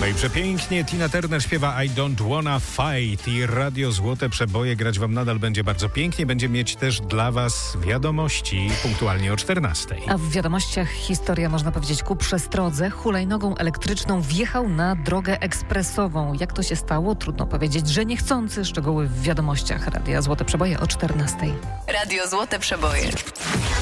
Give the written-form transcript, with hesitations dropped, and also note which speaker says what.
Speaker 1: No i przepięknie Tina Turner śpiewa I don't wanna fight i Radio Złote Przeboje grać wam nadal będzie bardzo pięknie. Będzie mieć też dla was wiadomości punktualnie o 14.
Speaker 2: A w wiadomościach historia, można powiedzieć, ku przestrodze. Hulajnogą elektryczną wjechał na drogę ekspresową. Jak to się stało? Trudno powiedzieć, że niechcący. Szczegóły w wiadomościach Radia Złote Przeboje o 14.
Speaker 3: Radio Złote Przeboje.